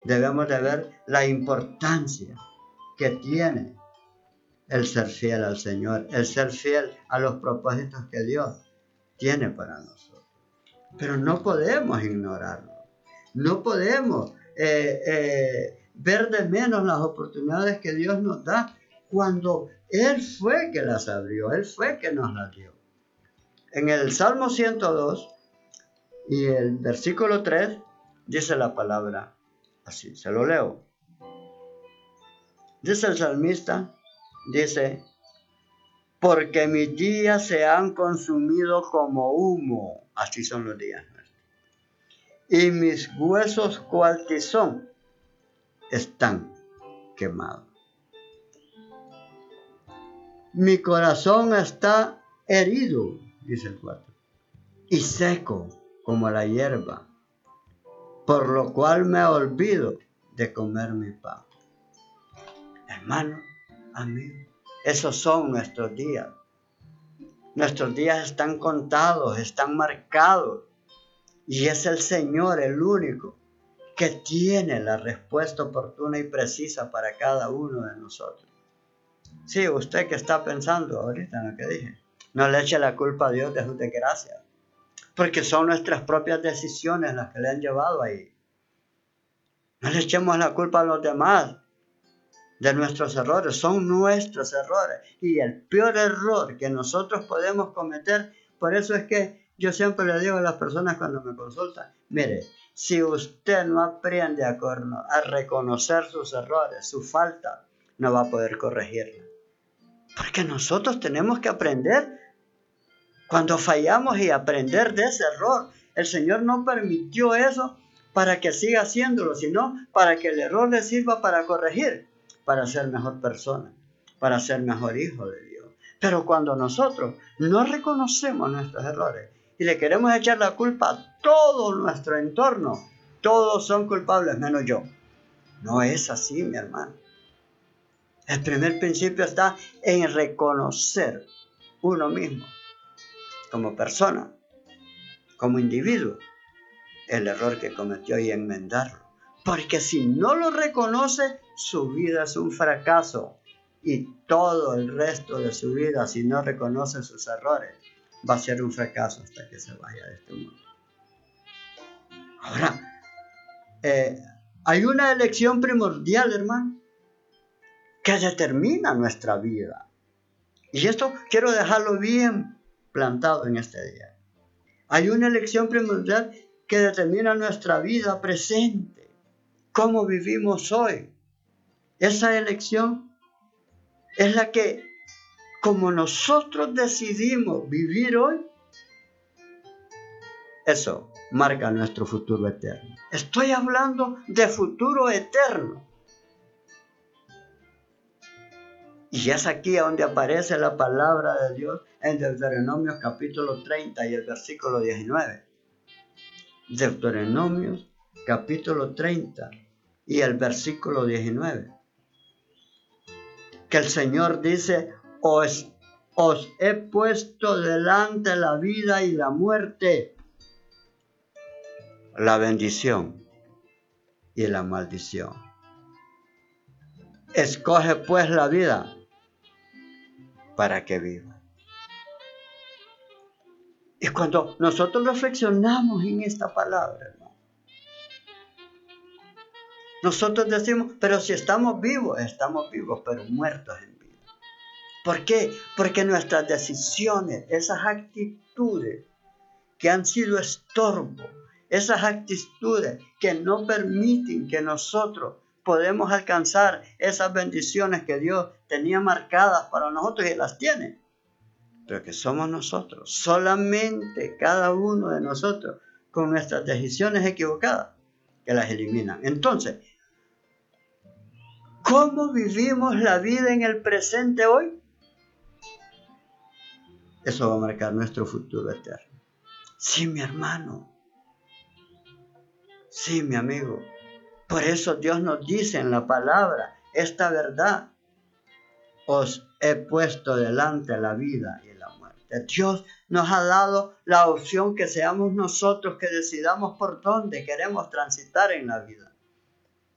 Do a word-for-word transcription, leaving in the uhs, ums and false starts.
debemos de ver la importancia que tiene el ser fiel al Señor, el ser fiel a los propósitos que Dios tiene para nosotros. Pero no podemos ignorarlo, no podemos eh, eh, ver de menos las oportunidades que Dios nos da cuando Él fue que las abrió, Él fue que nos las dio. En el Salmo ciento dos y el versículo tres dice la palabra así, se lo leo. Dice el salmista, dice, porque mis días se han consumido como humo, así son los días nuestros, y mis huesos cual tizón están quemados. Mi corazón está herido, dice el cuatro, y seco como la hierba, por lo cual me olvido de comer mi pan. Hermano, amigo, esos son nuestros días. Nuestros días están contados, están marcados. Y es el Señor el único que tiene la respuesta oportuna y precisa para cada uno de nosotros. Sí, usted que está pensando ahorita en lo que dije, no le eche la culpa a Dios de sus desgracias, porque son nuestras propias decisiones las que le han llevado ahí. No le echemos la culpa a los demás de nuestros errores, son nuestros errores. Y el peor error que nosotros podemos cometer, por eso es que yo siempre le digo a las personas cuando me consultan, mire, si usted no aprende a, a reconocer sus errores, su falta, no va a poder corregirla. Porque nosotros tenemos que aprender cuando fallamos y aprender de ese error. El Señor no permitió eso para que siga haciéndolo, sino para que el error le sirva para corregir, para ser mejor persona, para ser mejor hijo de Dios. Pero cuando nosotros no reconocemos nuestros errores y le queremos echar la culpa a todo nuestro entorno, todos son culpables menos yo. No es así, mi hermano. El primer principio está en reconocer uno mismo, como persona, como individuo, el error que cometió y enmendarlo. Porque si no lo reconoce, su vida es un fracaso. Y todo el resto de su vida, si no reconoce sus errores, va a ser un fracaso hasta que se vaya de este mundo. Ahora, eh, hay una elección primordial, hermano, que determina nuestra vida. Y esto quiero dejarlo bien plantado en este día. Hay una elección primordial que determina nuestra vida presente, cómo vivimos hoy. Esa elección es la que, como nosotros decidimos vivir hoy, eso marca nuestro futuro eterno. Estoy hablando de futuro eterno. Y es aquí donde aparece la palabra de Dios en Deuteronomio capítulo treinta y el versículo diecinueve. Deuteronomio capítulo treinta y el versículo diecinueve. Que el Señor dice, os, os he puesto delante la vida y la muerte, la bendición y la maldición. Escoge pues la vida para que viva. Y cuando nosotros reflexionamos en esta palabra, hermano, nosotros decimos, pero si estamos vivos, estamos vivos, pero muertos en vida. ¿Por qué? Porque nuestras decisiones, esas actitudes que han sido estorbo, esas actitudes que no permiten que nosotros podemos alcanzar esas bendiciones que Dios tenía marcadas para nosotros y las tiene. Pero que somos nosotros, solamente cada uno de nosotros, con nuestras decisiones equivocadas, que las eliminan. Entonces, ¿cómo vivimos la vida en el presente hoy? Eso va a marcar nuestro futuro eterno. Sí, mi hermano. Sí, mi amigo. Por eso Dios nos dice en la palabra esta verdad. Os he puesto delante la vida y la muerte. Dios nos ha dado la opción que seamos nosotros que decidamos por dónde queremos transitar en la vida.